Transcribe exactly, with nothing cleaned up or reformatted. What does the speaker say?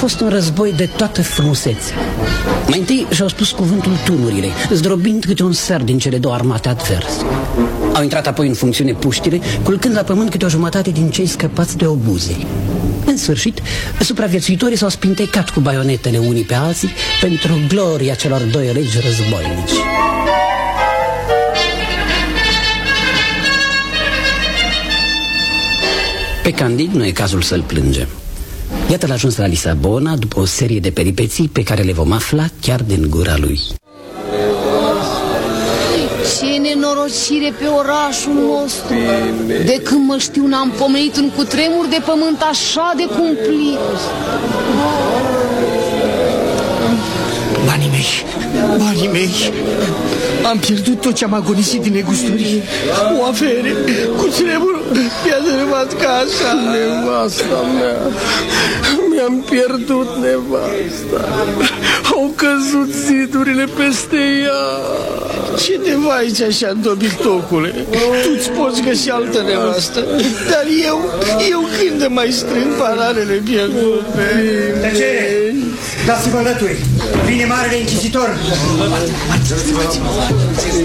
fost un război de toată frumusețea. Mai întâi și-au spus cuvântul tunurile, zdrobind câte un sfert din cele două armate adverse. Au intrat apoi în funcțiune puștile, culcând la pământ câte o jumătate din cei scăpați de obuze. În sfârșit, supraviețuitorii s-au spintecat cu baionetele unii pe alții pentru gloria celor doi regi războinici. Pe Candid nu e cazul să-l plângem. Iată-l ajuns la Lisabona după o serie de peripeții pe care le vom afla chiar din gura lui. Ce nenorocire pe orașul nostru! De când mă știu n-am pomenit un cutremur de pământ așa de cumplit. Banii mei, banii mei, am pierdut tot ce-am agonisit din negusturi. O avere, cutremurul mi-a dărâmat casa. Nevasta mea, mi-am pierdut nevasta. Au căzut zidurile peste ea. Ce te vaiți așa, dobitocule? Tu-ți poți găsi altă nevastă, dar eu, eu când mai strâng paralele pierdute? Tăcere! Dați-vă înlături! Vine marele inchizitor!